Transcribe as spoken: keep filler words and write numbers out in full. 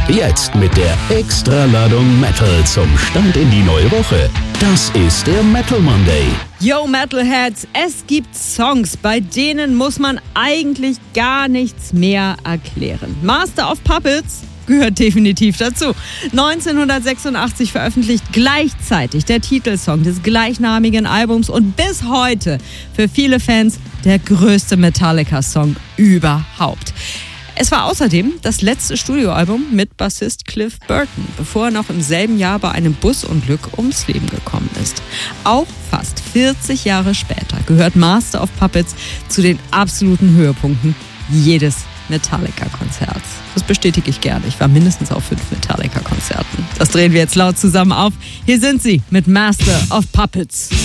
Jetzt mit der Extraladung Metal zum Start in die neue Woche. Das ist der Metal Monday. Yo Metalheads, es gibt Songs, bei denen muss man eigentlich gar nichts mehr erklären. Master of Puppets gehört definitiv dazu. neunzehnhundertsechsundachtzig veröffentlicht gleichzeitig der Titelsong des gleichnamigen Albums und bis heute für viele Fans der größte Metallica-Song überhaupt. Es war außerdem das letzte Studioalbum mit Bassist Cliff Burton, bevor er noch im selben Jahr bei einem Busunglück ums Leben gekommen ist. Auch fast vierzig Jahre später gehört Master of Puppets zu den absoluten Höhepunkten jedes Metallica-Konzerts. Das bestätige ich gerne. Ich war mindestens auf fünf Metallica-Konzerten. Das drehen wir jetzt laut zusammen auf. Hier sind sie mit Master of Puppets.